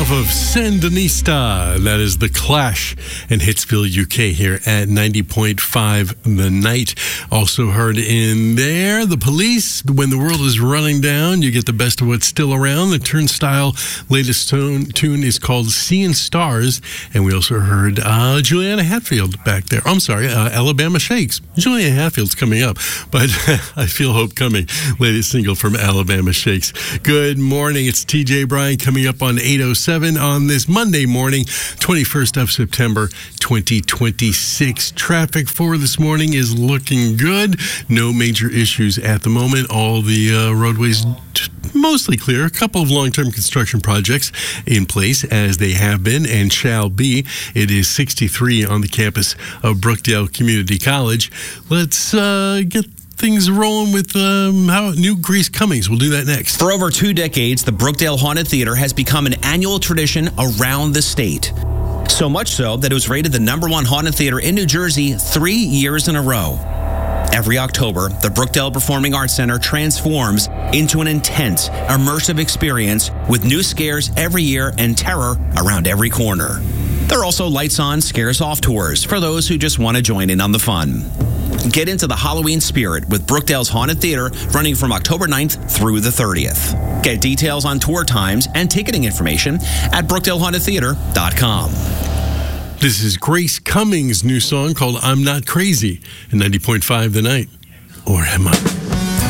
off of Sandinista. That is The Clash in Hitsville, UK here at 90.5 The Night. Also heard in there, The Police, When the World is Running Down. You get the best of what's still around. The Turnstile latest tune is called Seeing Stars. And we also heard Juliana Hatfield back there. I'm sorry, Alabama Shakes. Juliana Hatfield's coming up, but I Feel Hope Coming. Latest single from Alabama Shakes. Good morning. It's TJ Bryan coming up on 8:07 on this Monday morning, 21st of September, 2026. Traffic for this morning is looking good. No major issues at the moment. All the roadways mostly clear. A couple of long-term construction projects in place, as they have been and shall be. It is 63 on the campus of Brookdale Community College. Let's get things rolling with new Grace Cummings. We'll do that next. For over 2 decades, the Brookdale Haunted Theater has become an annual tradition around the state. So much so that it was rated the #1 haunted theater in New Jersey 3 years in a row. Every October, the Brookdale Performing Arts Center transforms into an intense, immersive experience with new scares every year and terror around every corner. There are also lights on, scares off tours for those who just want to join in on the fun. Get into the Halloween spirit with Brookdale's Haunted Theater running from October 9th through the 30th. Get details on tour times and ticketing information at BrookdaleHauntedTheater.com. This is Grace Cummings' new song called I'm Not Crazy in 90.5 The Night. Or am I?